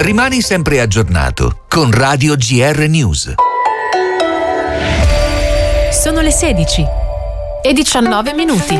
Rimani sempre aggiornato con Radio GR News. Sono le 16 e 19 minuti.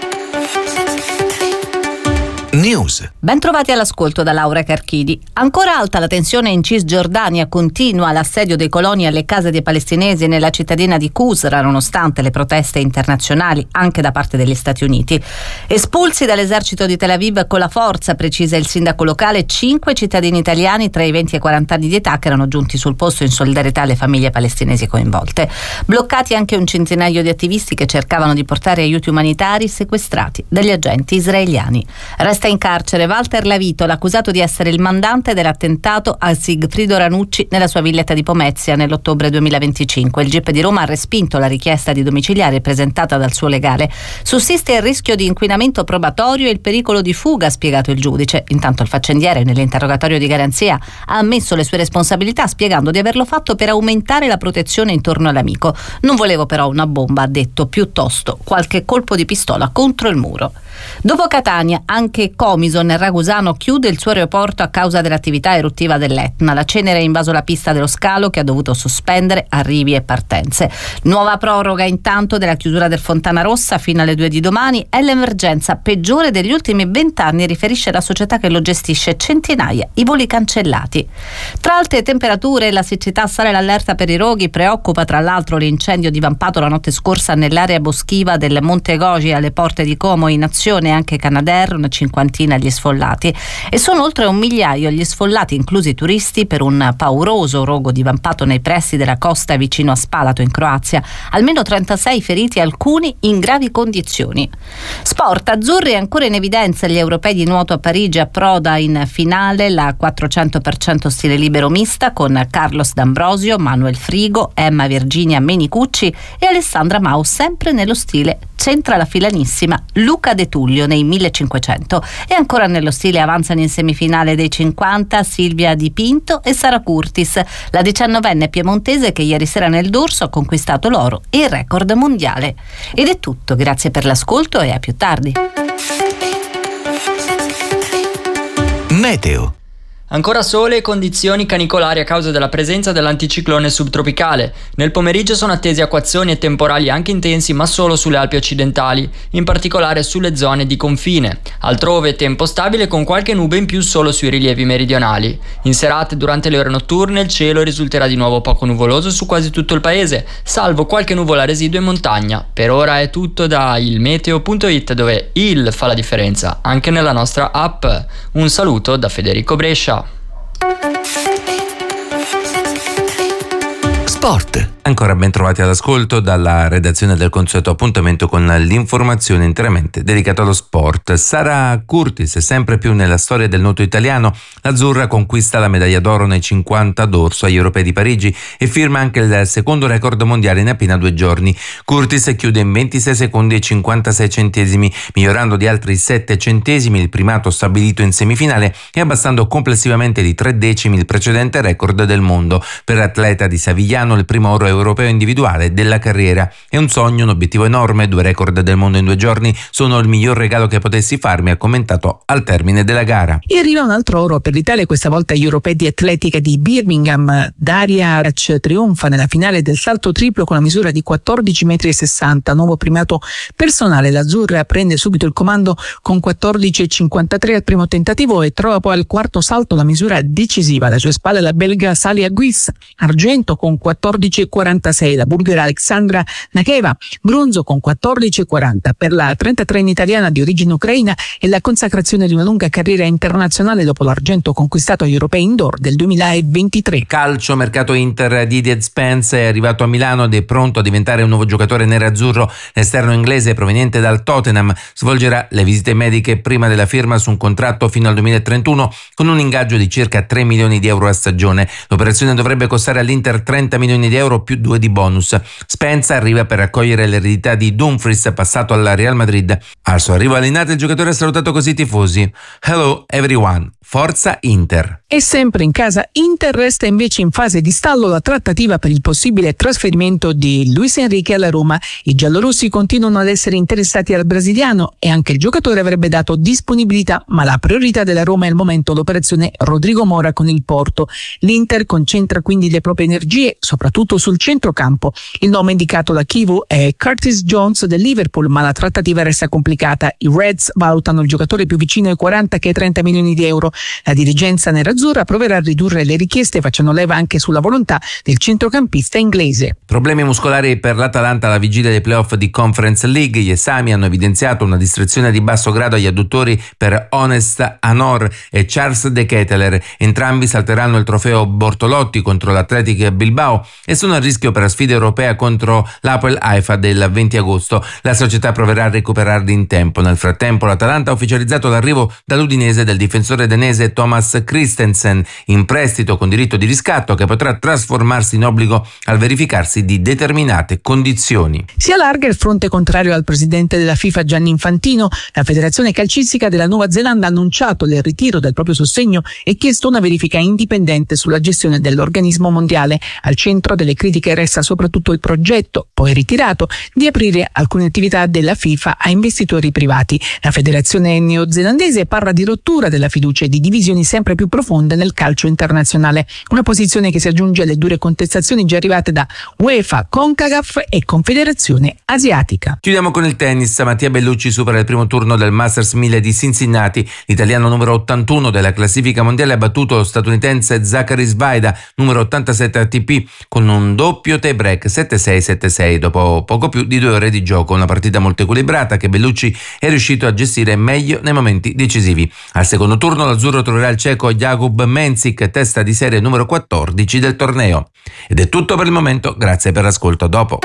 News. Ben trovati all'ascolto da Laura Carchidi. Ancora alta la tensione in Cisgiordania, continua l'assedio dei coloni alle case dei palestinesi nella cittadina di Qusra, nonostante le proteste internazionali anche da parte degli Stati Uniti. Espulsi dall'esercito di Tel Aviv con la forza, precisa il sindaco locale, 5 cittadini italiani tra i 20 e i 40 anni di età che erano giunti sul posto in solidarietà alle famiglie palestinesi coinvolte. Bloccati anche un centinaio di attivisti che cercavano di portare aiuti umanitari, sequestrati dagli agenti israeliani. Resta in carcere Walter Lavito, l'accusato di essere il mandante dell'attentato a Sigfrido Ranucci nella sua villetta di Pomezia nell'ottobre 2025. Il GIP di Roma ha respinto la richiesta di domiciliare presentata dal suo legale. Sussiste il rischio di inquinamento probatorio e il pericolo di fuga, ha spiegato il giudice. Intanto il faccendiere, nell'interrogatorio di garanzia, ha ammesso le sue responsabilità, spiegando di averlo fatto per aumentare la protezione intorno all'amico. Non volevo però una bomba, ha detto, piuttosto qualche colpo di pistola contro il muro. Dopo Catania, anche Comiso nel Ragusano chiude il suo aeroporto a causa dell'attività eruttiva dell'Etna. La cenere ha invaso la pista dello scalo che ha dovuto sospendere arrivi e partenze. Nuova proroga intanto della chiusura del Fontana Rossa fino alle 2 di domani. È l'emergenza peggiore degli ultimi 20 anni, riferisce la società che lo gestisce, centinaia i voli cancellati. Tra alte temperature e la siccità sale l'allerta per i roghi, preoccupa tra l'altro l'incendio divampato la notte scorsa nell'area boschiva del Monte Gogi alle porte di Como in azione anche Canadair, una cinquantina gli sfollati, e sono oltre 1 migliaio gli sfollati, inclusi turisti, per un pauroso rogo divampato nei pressi della costa vicino a Spalato in Croazia. Almeno 36 feriti, alcuni in gravi condizioni. Sport, azzurri ancora in evidenza gli europei di nuoto a Parigi, approda in finale la 400% stile libero mista con Carlos D'Ambrosio, Manuel Frigo, Emma Virginia Menicucci e Alessandra Mau, sempre nello stile. Centra la filanissima Luca De Tullio nei 1500 e ancora nello stile avanzano in semifinale dei 50 Silvia Di Pinto e Sara Curtis, la 19enne piemontese che ieri sera nel dorso ha conquistato l'oro e il record mondiale. Ed è tutto, grazie per l'ascolto e a più tardi. Meteo. Ancora sole e condizioni canicolari a causa della presenza dell'anticiclone subtropicale. Nel pomeriggio sono attesi acquazzoni e temporali anche intensi, ma solo sulle Alpi occidentali, in particolare sulle zone di confine. Altrove tempo stabile con qualche nube in più solo sui rilievi meridionali. In serata e durante le ore notturne il cielo risulterà di nuovo poco nuvoloso su quasi tutto il paese, salvo qualche nuvola residua in montagna. Per ora è tutto da ilmeteo.it, dove il fa la differenza anche nella nostra app. Un saluto da Federico Brescia. Sport. Ancora ben trovati all'ascolto dalla redazione del consueto appuntamento con l'informazione interamente dedicata allo sport. Sara Curtis, sempre più nella storia del nuoto italiano, l'azzurra conquista la medaglia d'oro nei 50 dorso agli Europei di Parigi e firma anche il secondo record mondiale in appena 2 giorni. Curtis chiude in 26 secondi e 56 centesimi, migliorando di altri 7 centesimi il primato stabilito in semifinale e abbassando complessivamente di 3 decimi il precedente record del mondo. Per l'atleta di Savigliano il primo oro europeo individuale della carriera. È un sogno, un obiettivo enorme, 2 record del mondo in 2 giorni sono il miglior regalo che potessi farmi, ha commentato al termine della gara. E arriva un altro oro per l'Italia, questa volta agli Europei di atletica di Birmingham. Daria Arac trionfa nella finale del salto triplo con la misura di 14,60 m, nuovo primato personale. L'azzurra prende subito il comando con 14,53 al primo tentativo e trova poi al quarto salto la misura decisiva. Alle sue spalle la belga Salia Guis, argento con 14,46, la bulgara Alexandra Nakeva, bronzo con 14,40. Per la 33enne italiana di origine ucraina è la consacrazione di una lunga carriera internazionale dopo l'argento conquistato agli Europei Indoor del 2023. Calcio, mercato Inter. Didier Spence è arrivato a Milano ed è pronto a diventare un nuovo giocatore nerazzurro. L'esterno inglese proveniente dal Tottenham svolgerà le visite mediche prima della firma su un contratto fino al 2031 con un ingaggio di circa 3 milioni di euro a stagione. L'operazione dovrebbe costare all'Inter 30 milioni di euro più 2 di bonus. Spence arriva per raccogliere l'eredità di Dumfries, passato al Real Madrid. Al suo arrivo all'Inate il giocatore ha salutato così i tifosi: "Hello everyone, Forza Inter. E sempre in casa Inter resta invece in fase di stallo la trattativa per il possibile trasferimento di Luis Enrique alla Roma. I giallorossi continuano ad essere interessati al brasiliano e anche il giocatore avrebbe dato disponibilità, ma la priorità della Roma è al momento l'operazione Rodrigo Mora con il Porto. L'Inter concentra quindi le proprie energie soprattutto sul centrocampo. Il nome indicato da Kivu è Curtis Jones del Liverpool, ma la trattativa resta complicata. I Reds valutano il giocatore più vicino ai 40 che ai 30 milioni di euro. La dirigenza nerazzurra proverà a ridurre le richieste facendo leva anche sulla volontà del centrocampista inglese. Problemi muscolari per l'Atalanta alla vigilia dei playoff di Conference League. Gli esami hanno evidenziato una distrazione di basso grado agli adduttori per Honest Anor e Charles De Ketteler. Entrambi salteranno il trofeo Bortolotti contro l'Athletic Bilbao e sono a rischio per la sfida europea contro l'Apoel Haifa del 20 agosto. La società proverà a recuperarli in tempo. Nel frattempo l'Atalanta ha ufficializzato l'arrivo dall'Udinese del difensore danese Thomas Christensen in prestito con diritto di riscatto che potrà trasformarsi in obbligo al verificarsi di determinate condizioni. Si allarga il fronte contrario al presidente della FIFA Gianni Infantino. La federazione calcistica della Nuova Zelanda ha annunciato il ritiro del proprio sostegno e chiesto una verifica indipendente sulla gestione dell'organismo mondiale. Al centro delle critiche resta soprattutto il progetto, poi ritirato, di aprire alcune attività della FIFA a investitori privati. La federazione neozelandese parla di rottura della fiducia e di divisioni sempre più profonde nel calcio internazionale, una posizione che si aggiunge alle dure contestazioni già arrivate da UEFA, CONCACAF e Confederazione Asiatica. Chiudiamo con il tennis. Mattia Bellucci supera il primo turno del Masters 1000 di Cincinnati. L'italiano numero 81 della classifica mondiale ha battuto lo statunitense Zachary Svaida, numero 87 ATP, con un doppio tie break 7-6-7-6 dopo poco più di 2 ore di gioco. Una partita molto equilibrata che Bellucci è riuscito a gestire meglio nei momenti decisivi. Al secondo turno l'azzurro troverà il ceco Jakub Mensik, testa di serie numero 14 del torneo. Ed è tutto per il momento, grazie per l'ascolto, a dopo.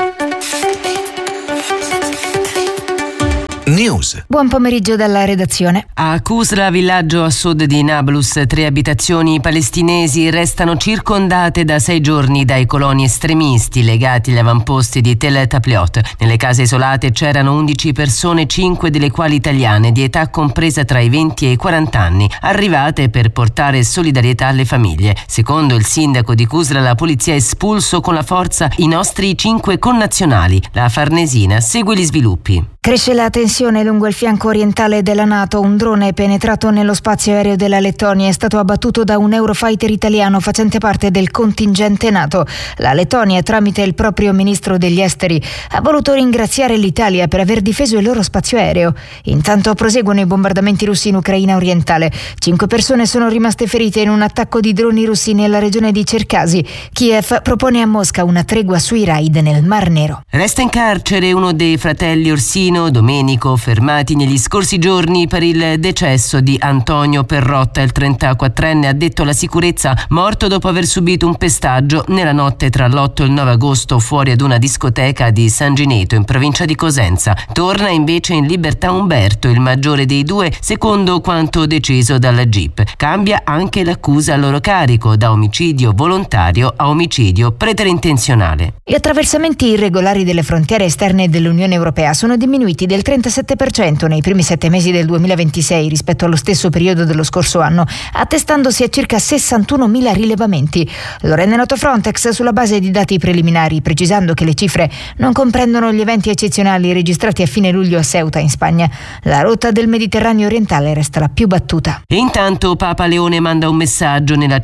News. Buon pomeriggio dalla redazione. A Qusra, villaggio a sud di Nablus, 3 abitazioni palestinesi restano circondate da 6 giorni dai coloni estremisti legati agli avamposti di Tel Tapliot. Nelle case isolate c'erano 11 persone, 5 delle quali italiane, di età compresa tra i 20 e i 40 anni, arrivate per portare solidarietà alle famiglie. Secondo il sindaco di Qusra, la polizia ha espulso con la forza i nostri 5 connazionali. La Farnesina segue gli sviluppi. Cresce la tensione lungo il fianco orientale della NATO. Un drone penetrato nello spazio aereo della Lettonia è stato abbattuto da un Eurofighter italiano facente parte del contingente NATO. La Lettonia, tramite il proprio ministro degli esteri, ha voluto ringraziare l'Italia per aver difeso il loro spazio aereo. Intanto proseguono i bombardamenti russi in Ucraina orientale. 5 persone sono rimaste ferite in un attacco di droni russi nella regione di Cercasi. Kiev propone a Mosca una tregua sui raid nel Mar Nero. Resta in carcere uno dei fratelli Orsino, Domenico, fermati negli scorsi giorni per il decesso di Antonio Perrotta, il 34enne addetto alla sicurezza, morto dopo aver subito un pestaggio nella notte tra l'8 e il 9 agosto fuori ad una discoteca di San Gineto in provincia di Cosenza. Torna invece in libertà Umberto, il maggiore dei due, secondo quanto deciso dalla GIP. Cambia anche l'accusa a loro carico, da omicidio volontario a omicidio preterintenzionale. Gli attraversamenti irregolari delle frontiere esterne dell'Unione Europea sono diminuiti del 37% nei primi 7 mesi del 2026 rispetto allo stesso periodo dello scorso anno, attestandosi a circa 61.000 rilevamenti. Lo rende noto Frontex sulla base di dati preliminari, precisando che le cifre non comprendono gli eventi eccezionali registrati a fine luglio a Ceuta in Spagna. La rotta del Mediterraneo orientale resta la più battuta. E intanto Papa Leone manda un messaggio nella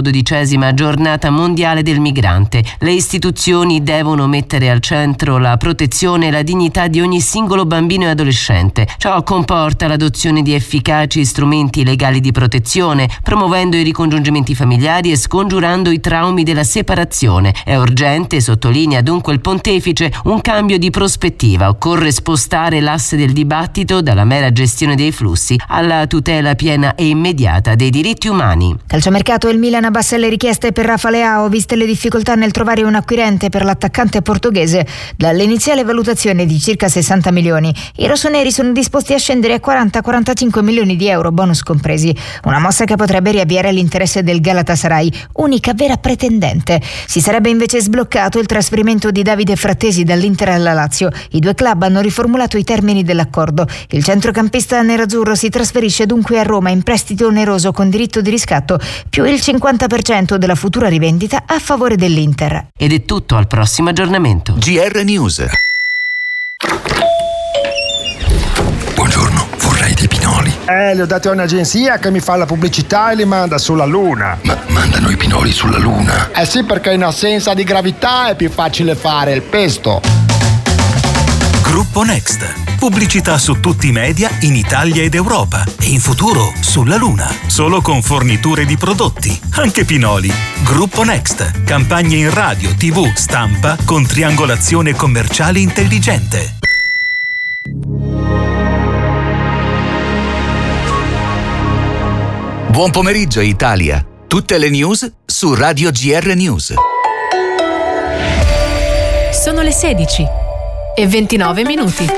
112ª giornata mondiale del migrante. Le istituzioni devono mettere al centro la protezione e la dignità di ogni singolo bambino e adolescente. Ciò comporta l'adozione di efficaci strumenti legali di protezione, promuovendo i ricongiungimenti familiari e scongiurando i traumi della separazione. È urgente, sottolinea dunque il pontefice, un cambio di prospettiva. Occorre spostare l'asse del dibattito dalla mera gestione dei flussi alla tutela piena e immediata dei diritti umani. Calciomercato, il Milan abbassa le richieste per Rafa Leao, viste le difficoltà nel trovare un acquirente per l'attaccante portoghese. Dall'iniziale valutazione di circa 60 milioni, il rossoneri sono disposti a scendere a 40-45 milioni di euro, bonus compresi. Una mossa che potrebbe riavviare l'interesse del Galatasaray, unica vera pretendente. Si sarebbe invece sbloccato il trasferimento di Davide Frattesi dall'Inter alla Lazio. I due club hanno riformulato i termini dell'accordo. Il centrocampista nerazzurro si trasferisce dunque a Roma in prestito oneroso con diritto di riscatto più il 50% della futura rivendita a favore dell'Inter. Ed è tutto, al prossimo aggiornamento. GR News. Buongiorno, vorrei dei pinoli. Li ho dati a un'agenzia che mi fa la pubblicità e li manda sulla Luna. Ma mandano i pinoli sulla Luna? Sì, perché in assenza di gravità è più facile fare il pesto. Gruppo Next. Pubblicità su tutti i media in Italia ed Europa e in futuro sulla Luna. Solo con forniture di prodotti, anche pinoli. Gruppo Next. Campagne in radio, TV, stampa con triangolazione commerciale intelligente. Buon pomeriggio Italia. Tutte le news su Radio GR News. Sono le 16:29.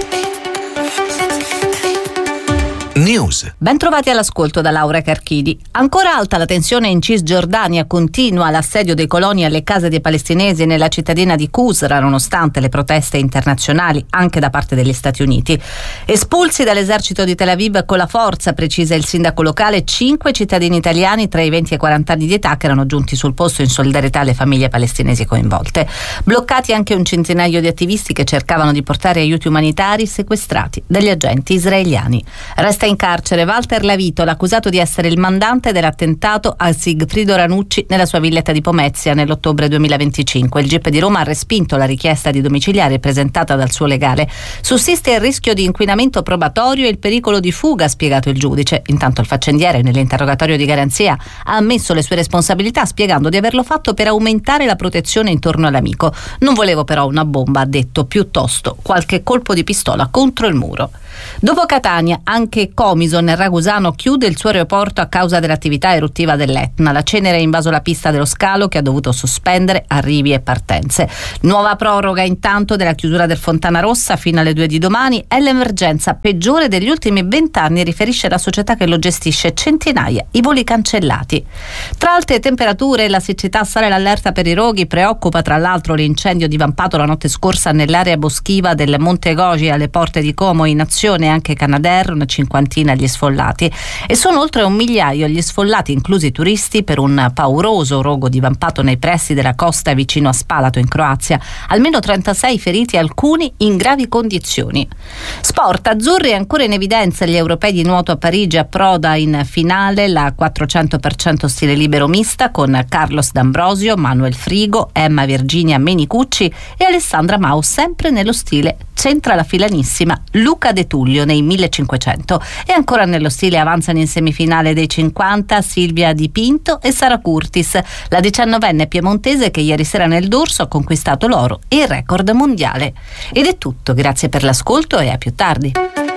News. Ben trovati all'ascolto da Laura Carchidi. Ancora alta la tensione in Cisgiordania, continua l'assedio dei coloni alle case dei palestinesi nella cittadina di Qusra, nonostante le proteste internazionali anche da parte degli Stati Uniti. Espulsi dall'esercito di Tel Aviv con la forza, precisa il sindaco locale, 5 cittadini italiani tra i 20 e i 40 anni di età che erano giunti sul posto in solidarietà alle famiglie palestinesi coinvolte. Bloccati anche un centinaio di attivisti che cercavano di portare aiuti umanitari, sequestrati dagli agenti israeliani. Resta in carcere Walter Lavito, l'accusato di essere il mandante dell'attentato a Sigfrido Ranucci nella sua villetta di Pomezia nell'ottobre 2025. Il GIP di Roma ha respinto la richiesta di domiciliare presentata dal suo legale. Sussiste il rischio di inquinamento probatorio e il pericolo di fuga, ha spiegato il giudice. Intanto il faccendiere, nell'interrogatorio di garanzia, ha ammesso le sue responsabilità, spiegando di averlo fatto per aumentare la protezione intorno all'amico. Non volevo però una bomba, ha detto, piuttosto qualche colpo di pistola contro il muro. Dopo Catania, anche Comiso nel Ragusano chiude il suo aeroporto a causa dell'attività eruttiva dell'Etna. La cenere ha invaso la pista dello scalo che ha dovuto sospendere arrivi e partenze. Nuova proroga intanto della chiusura del Fontana Rossa fino alle 2 di domani. È l'emergenza peggiore degli ultimi 20 anni, riferisce la società che lo gestisce, centinaia i voli cancellati. Tra alte temperature e la siccità sale l'allerta per i roghi, preoccupa tra l'altro l'incendio divampato la notte scorsa nell'area boschiva del Monte Gogi alle porte di Como in azione anche Canadair, una cinquantina gli sfollati, e sono oltre 1 migliaio gli sfollati, inclusi turisti, per un pauroso rogo divampato nei pressi della costa vicino a Spalato in Croazia. Almeno 36 feriti, alcuni in gravi condizioni. Sport, azzurri ancora in evidenza gli europei di nuoto a Parigi, approda in finale la 400% stile libero mista con Carlos D'Ambrosio, Manuel Frigo, Emma Virginia Menicucci e Alessandra Mau, sempre nello stile. Centra la filanissima Luca De Tullio nei 1500 e ancora nello stile avanzano in semifinale dei 50 Silvia Di Pinto e Sara Curtis, la 19enne piemontese che ieri sera nel dorso ha conquistato l'oro e il record mondiale. Ed è tutto, grazie per l'ascolto e a più tardi.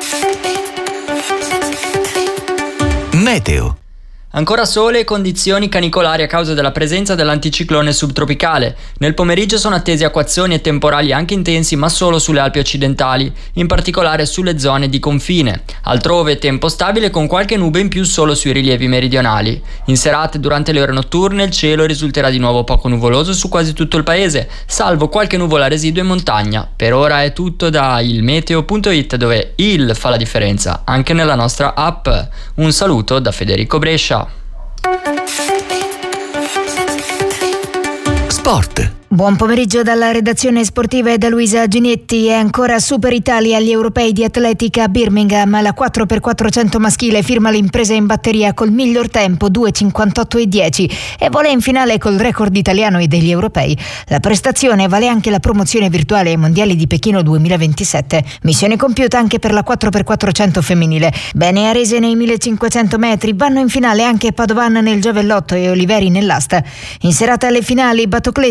Meteo. Ancora sole e condizioni canicolari a causa della presenza dell'anticiclone subtropicale. Nel pomeriggio sono attesi acquazzoni e temporali anche intensi, ma solo sulle Alpi occidentali, in particolare sulle zone di confine. Altrove tempo stabile con qualche nube in più solo sui rilievi meridionali. In serata e durante le ore notturne il cielo risulterà di nuovo poco nuvoloso su quasi tutto il paese, salvo qualche nuvola residua in montagna. Per ora è tutto da ilmeteo.it, dove il fa la differenza anche nella nostra app. Un saluto da Federico Brescia. Sport. Buon pomeriggio dalla redazione sportiva e da Luisa Ginetti. È ancora Super Italia agli europei di atletica a Birmingham. La 4x400 maschile firma l'impresa in batteria col miglior tempo 2:58,10 e vola in finale col record italiano e degli europei. La prestazione vale anche la promozione virtuale ai mondiali di Pechino 2027. Missione compiuta anche per la 4x400 femminile. Bene Arese nei 1500 metri, vanno in finale anche Padovan nel giavellotto e Oliveri nell'asta. In serata alle finali Batocletti nei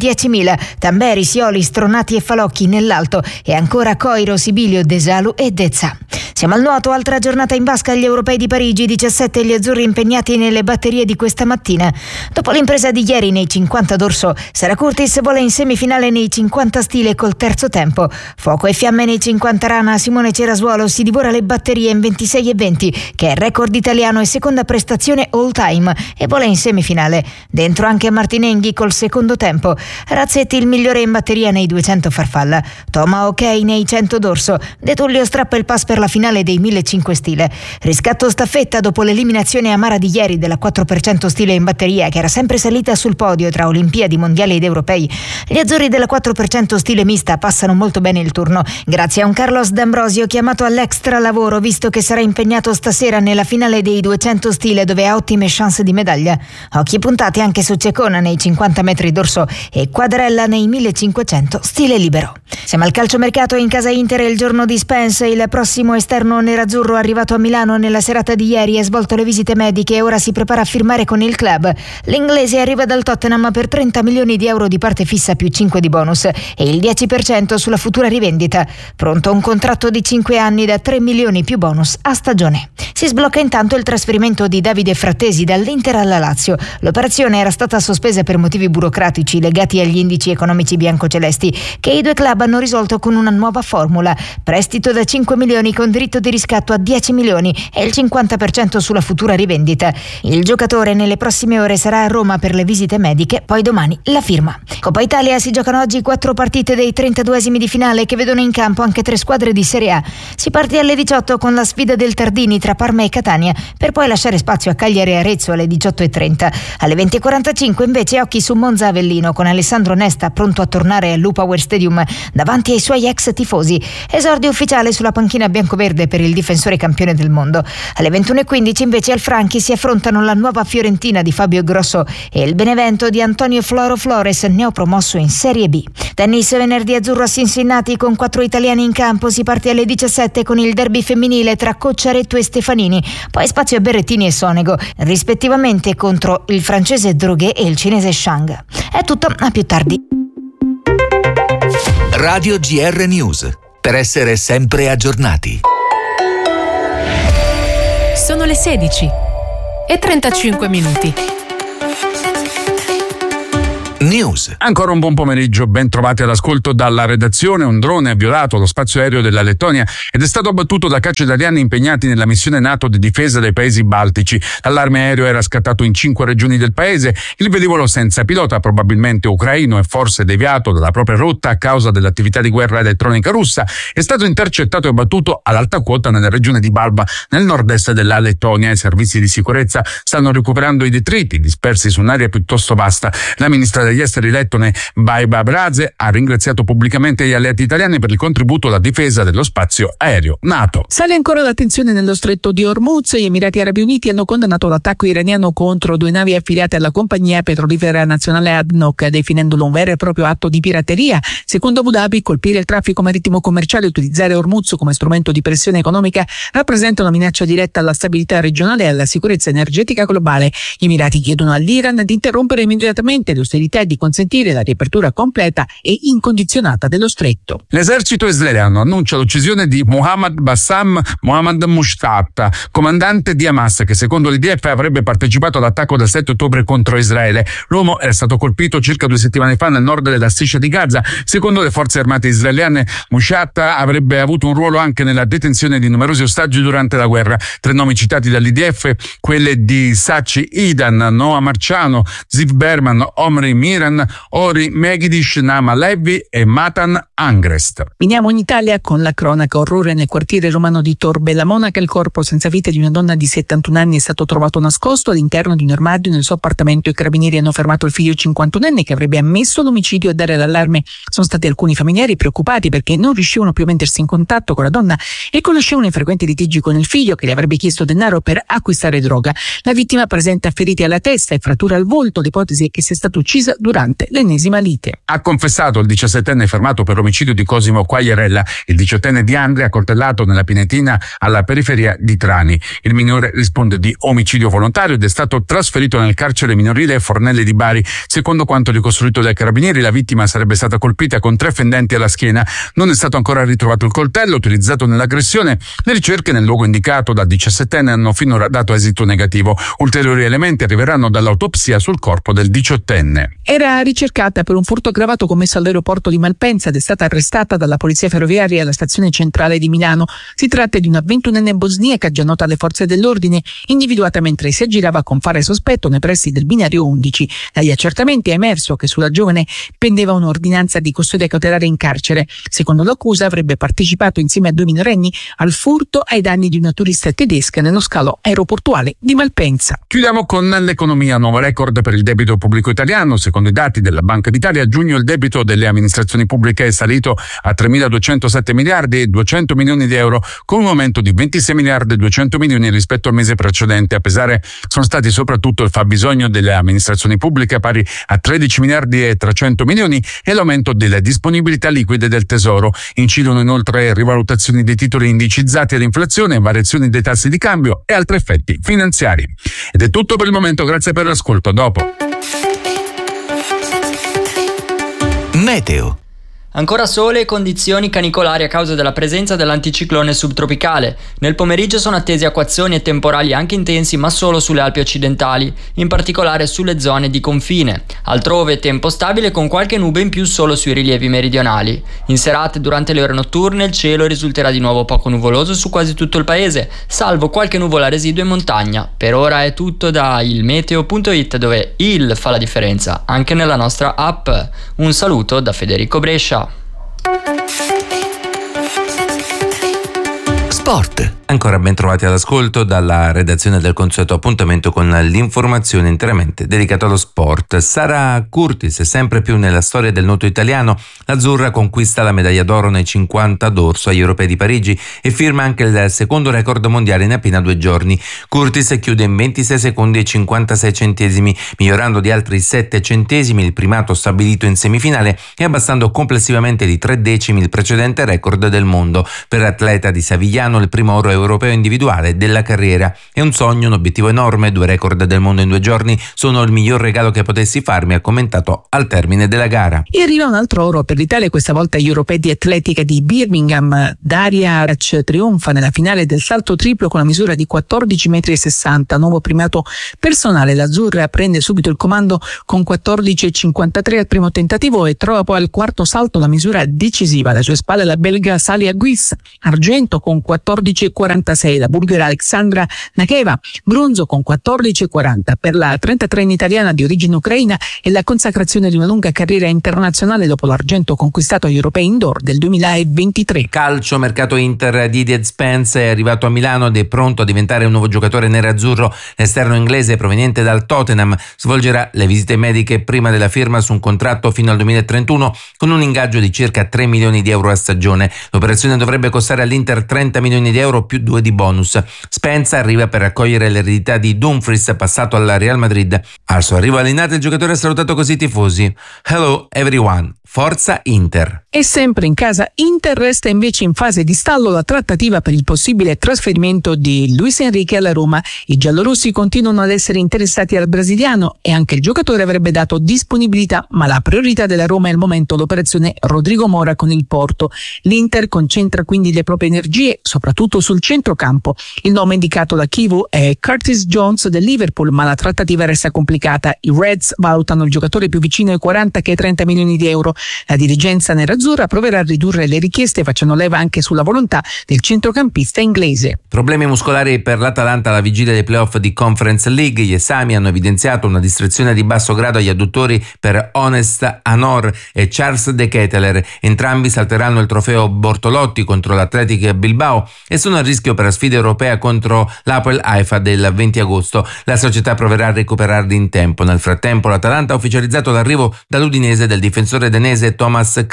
10.000, Tamberi, Sioli, Stronati e Falocchi nell'alto e ancora Coiro, Sibilio, Desalu e Dezza. Siamo al nuoto, altra giornata in vasca agli europei di Parigi, 17 gli azzurri impegnati nelle batterie di questa mattina. Dopo l'impresa di ieri nei 50 d'orso, Sara Curtis vola in semifinale nei 50 stile col terzo tempo. Fuoco e fiamme nei 50 rana, Simone Cerasuolo si divora le batterie in 26,20, che è record italiano e seconda prestazione all time, e vola in semifinale. Dentro anche Martinenghi col secondo tempo. Razzetti il migliore in batteria nei 200 farfalla. Toma ok nei 100 d'orso. De Tullio strappa il pass per la finale dei 1500 stile. Riscatto staffetta dopo l'eliminazione amara di ieri della 4% stile in batteria, che era sempre salita sul podio tra Olimpiadi, Mondiali ed Europei. Gli azzurri della 4% stile mista passano molto bene il turno, grazie a un Carlos D'Ambrosio chiamato all'extra lavoro, visto che sarà impegnato stasera nella finale dei 200 stile, dove ha ottime chance di medaglia. Occhi puntati anche su Cecona nei 50 metri d'orso e Quadrella nei 1500 stile libero. Siamo al calciomercato. In casa Inter il giorno di Spence, il prossimo esterno nerazzurro arrivato a Milano nella serata di ieri ha svolto le visite mediche e ora si prepara a firmare con il club. L'inglese arriva dal Tottenham per 30 milioni di euro di parte fissa più 5 di bonus e il 10% sulla futura rivendita. Pronto un contratto di 5 anni da 3 milioni più bonus a stagione. Si sblocca intanto il trasferimento di Davide Frattesi dall'Inter alla Lazio. L'operazione era stata sospesa per motivi burocratici legati agli indici economici biancocelesti, che i due club hanno risolto con una nuova formula: prestito da 5 milioni con diritto di riscatto a 10 milioni e il 50% sulla futura rivendita. Il giocatore nelle prossime ore sarà a Roma per le visite mediche, poi domani la firma. Coppa Italia, si giocano oggi 4 partite dei 32esimi di finale che vedono in campo anche 3 squadre di Serie A. Si parte alle 18 con la sfida del Tardini tra Parma e Catania, per poi lasciare spazio a Cagliari e Arezzo alle 18:30. Alle 20:45 invece occhi su Monza Avellino, con Alessandro Nesta pronto a tornare al Lupower Stadium davanti ai suoi ex tifosi. Esordio ufficiale sulla panchina biancoverde per il difensore campione del mondo. Alle 21:15 invece al Franchi si affrontano la nuova Fiorentina di Fabio Grosso e il Benevento di Antonio Floro Flores, neopromosso in Serie B. Tennis, venerdì azzurro a Cincinnati con 4 italiani in campo. Si parte alle 17 con il derby femminile tra Cocciaretto e Stefanini, poi spazio a Berrettini e Sonego, rispettivamente contro il francese Droguet e il cinese Shang. È tutto, a più tardi. Radio GR News, per essere sempre aggiornati. Sono le 16 e 35 minuti. News. Ancora un buon pomeriggio, ben trovati all'ascolto dalla redazione. Un drone ha violato lo spazio aereo della Lettonia ed è stato abbattuto da caccia italiani impegnati nella missione NATO di difesa dei paesi baltici. L'allarme aereo era scattato in 5 regioni del paese. Il velivolo senza pilota, probabilmente ucraino e forse deviato dalla propria rotta a causa dell'attività di guerra elettronica russa, è stato intercettato e abbattuto ad alta quota nella regione di Balba, nel nord-est della Lettonia. I servizi di sicurezza stanno recuperando i detriti dispersi su un'area piuttosto vasta. La ministra degli esteri lettone Baiba Braze ha ringraziato pubblicamente gli alleati italiani per il contributo alla difesa dello spazio aereo NATO. Sale ancora la tensione nello stretto di Hormuz. Gli Emirati Arabi Uniti hanno condannato l'attacco iraniano contro 2 navi affiliate alla compagnia petrolifera nazionale ADNOC, definendolo un vero e proprio atto di pirateria. Secondo Abu Dhabi, colpire il traffico marittimo commerciale e utilizzare Hormuz come strumento di pressione economica rappresenta una minaccia diretta alla stabilità regionale e alla sicurezza energetica globale. Gli Emirati chiedono all'Iran di interrompere immediatamente le austerità e di consentire la riapertura completa e incondizionata dello stretto. L'esercito israeliano annuncia l'uccisione di Mohammad Bassam Mohammad Mushtat, comandante di Hamas, che secondo l'IDF avrebbe partecipato all'attacco del 7 ottobre contro Israele. L'uomo era stato colpito circa 2 settimane fa nel nord della striscia di Gaza. Secondo le forze armate israeliane, Mushtat avrebbe avuto un ruolo anche nella detenzione di numerosi ostaggi durante la guerra. 3 nomi citati dall'IDF, quelle di Sachi Idan, Noah Marciano, Ziv Berman, Omri Miran, Ori Megiddish, Nama Levi e Matan Angrest. Finiamo in Italia con la cronaca. Orrore nel quartiere romano di Tor Bella Monaca. Il corpo senza vita di una donna di 71 anni è stato trovato nascosto all'interno di un armadio nel suo appartamento. I carabinieri hanno fermato il figlio 51enne che avrebbe ammesso l'omicidio. A dare l'allarme sono stati alcuni familiari preoccupati perché non riuscivano più a mettersi in contatto con la donna e conoscevano i frequenti litigi con il figlio, che gli avrebbe chiesto denaro per acquistare droga. La vittima presenta ferite alla testa e fratture al volto. L'ipotesi è che sia stata uccisa durante l'ennesima lite. Ha confessato il 17enne fermato per omicidio di Cosimo Quagliarella, il 18enne di Andria accoltellato nella Pinetina alla periferia di Trani. Il minore risponde di omicidio volontario ed è stato trasferito nel carcere minorile Fornelli di Bari. Secondo quanto ricostruito dai carabinieri, la vittima sarebbe stata colpita con 3 fendenti alla schiena. Non è stato ancora ritrovato il coltello utilizzato nell'aggressione. Le ricerche nel luogo indicato dal 17enne hanno finora dato esito negativo. Ulteriori elementi arriveranno dall'autopsia sul corpo del 18enne. Era ricercata per un furto aggravato commesso all'aeroporto di Malpensa ed è stata arrestata dalla polizia ferroviaria alla stazione centrale di Milano. Si tratta di una 21enne bosniaca già nota alle forze dell'ordine, individuata mentre si aggirava con fare sospetto nei pressi del binario 11. Dagli accertamenti è emerso che sulla giovane pendeva un'ordinanza di custodia cautelare in carcere. Secondo l'accusa avrebbe partecipato insieme a 2 minorenni al furto ai danni di una turista tedesca nello scalo aeroportuale di Malpensa. Chiudiamo con l'economia. Nuovo record per il debito pubblico italiano. Secondo i dati della Banca d'Italia, a giugno il debito delle amministrazioni pubbliche è salito a 3.207 miliardi e 200 milioni di euro, con un aumento di 26 miliardi e 200 milioni rispetto al mese precedente. A pesare sono stati soprattutto il fabbisogno delle amministrazioni pubbliche pari a 13 miliardi e 300 milioni e l'aumento delle disponibilità liquide del Tesoro. Incidono inoltre rivalutazioni dei titoli indicizzati all'inflazione, variazioni dei tassi di cambio e altri effetti finanziari. Ed è tutto per il momento, grazie per l'ascolto. A dopo. Meteo. Ancora sole e condizioni canicolari a causa della presenza dell'anticiclone subtropicale. Nel pomeriggio sono attesi acquazzoni e temporali anche intensi, ma solo sulle Alpi occidentali, in particolare sulle zone di confine. Altrove tempo stabile con qualche nube in più solo sui rilievi meridionali. In serata e durante le ore notturne il cielo risulterà di nuovo poco nuvoloso su quasi tutto il paese, salvo qualche nuvola residua in montagna. Per ora è tutto da ilmeteo.it, dove il fa la differenza anche nella nostra app. Un saluto da Federico Brescia. Sport. Ancora ben trovati all'ascolto dalla redazione del consueto appuntamento con l'informazione interamente dedicata allo sport. Sara Curtis, sempre più nella storia del nuoto italiano, l'azzurra conquista la medaglia d'oro nei 50 dorso agli Europei di Parigi e firma anche il secondo record mondiale in appena 2 giorni. Curtis chiude in 26 secondi e 56 centesimi, migliorando di altri 7 centesimi il primato stabilito in semifinale e abbassando complessivamente di 3 decimi il precedente record del mondo. Per l'atleta di Savigliano il primo oro europeo individuale della carriera. È un sogno, un obiettivo enorme, 2 record del mondo in 2 giorni sono il miglior regalo che potessi farmi, ha commentato al termine della gara. E arriva un altro oro per l'Italia, questa volta agli Europei di atletica di Birmingham. Daria Arac trionfa nella finale del salto triplo con la misura di 14,60 m, nuovo primato personale. L'azzurra prende subito il comando con 14,53 al primo tentativo e trova poi al quarto salto la misura decisiva. Alle sue spalle la belga Salia Guis, argento con 14,46, la bulgara Alexandra Nakeva, bronzo con 14,40. Per la 33enne italiana di origine ucraina è la consacrazione di una lunga carriera internazionale dopo l'argento conquistato agli Europei Indoor del 2023. Calcio, mercato Inter. Didier Spence è arrivato a Milano ed è pronto a diventare un nuovo giocatore nerazzurro. L'esterno inglese proveniente dal Tottenham svolgerà le visite mediche prima della firma su un contratto fino al 2031 con un ingaggio di circa 3 milioni di euro a stagione. L'operazione dovrebbe costare all'Inter 30 milioni di euro più 2 di bonus. Spence arriva per raccogliere l'eredità di Dumfries, passato al Real Madrid. Al suo arrivo all'Inate il giocatore ha salutato così i tifosi: "Hello everyone, forza Inter". E sempre in casa Inter resta invece in fase di stallo la trattativa per il possibile trasferimento di Luis Enrique alla Roma. I giallorossi continuano ad essere interessati al brasiliano e anche il giocatore avrebbe dato disponibilità, ma la priorità della Roma è al momento l'operazione Rodrigo Mora con il Porto. L'Inter concentra quindi le proprie energie soprattutto sul centrocampo. Il nome indicato da Kivu è Curtis Jones del Liverpool, ma la trattativa resta complicata. I Reds valutano il giocatore più vicino ai 40 che ai 30 milioni di euro. La dirigenza nerazzurra proverà a ridurre le richieste facendo leva anche sulla volontà del centrocampista inglese. Problemi muscolari per l'Atalanta alla vigilia dei playoff di Conference League. Gli esami hanno evidenziato una distrazione di basso grado agli adduttori per Honest Anor e Charles De Ketteler. Entrambi salteranno il trofeo Bortolotti contro l'Athletic Bilbao e sono a rischio per la sfida europea contro l'Apoel Haifa del 20 agosto. La società proverà a recuperarli in tempo. Nel frattempo l'Atalanta ha ufficializzato l'arrivo dall'Udinese del difensore danese Thomas Christensen,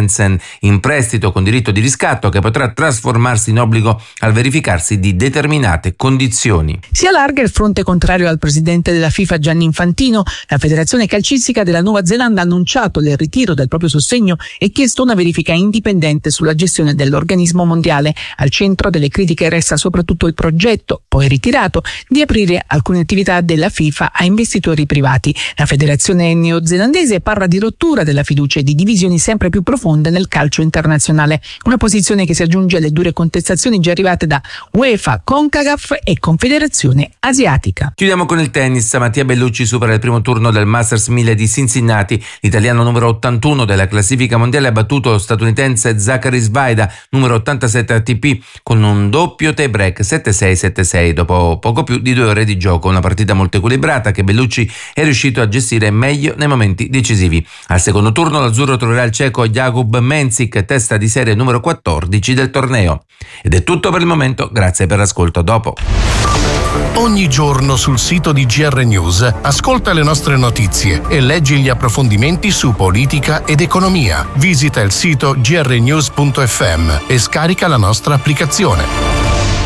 Christensen in prestito con diritto di riscatto, che potrà trasformarsi in obbligo al verificarsi di determinate condizioni. Si allarga il fronte contrario al presidente della FIFA Gianni Infantino. La Federazione Calcistica della Nuova Zelanda ha annunciato il ritiro del proprio sostegno e chiesto una verifica indipendente sulla gestione dell'organismo mondiale. Al centro delle critiche resta soprattutto il progetto, poi ritirato, di aprire alcune attività della FIFA a investitori privati. La federazione neozelandese parla di rottura della fiducia e di divisioni sempre più profonde nel calcio internazionale, una posizione che si aggiunge alle dure contestazioni già arrivate da UEFA, CONCACAF e Confederazione Asiatica. Chiudiamo con il tennis. Mattia Bellucci supera il primo turno del Masters 1000 di Cincinnati. L'italiano numero 81 della classifica mondiale ha battuto lo statunitense Zachary Svaida, numero 87 ATP, con un doppio tie break 7-6-7-6 dopo poco più di 2 ore di gioco. Una partita molto equilibrata che Bellucci è riuscito a gestire meglio nei momenti decisivi. Al secondo turno l'azzurro troverà il ceco Jakub Menzik, testa di serie numero 14 del torneo. Ed è tutto per il momento, grazie per l'ascolto. Dopo. Ogni giorno sul sito di GR News ascolta le nostre notizie e leggi gli approfondimenti su politica ed economia. Visita il sito grnews.fm e scarica la nostra applicazione.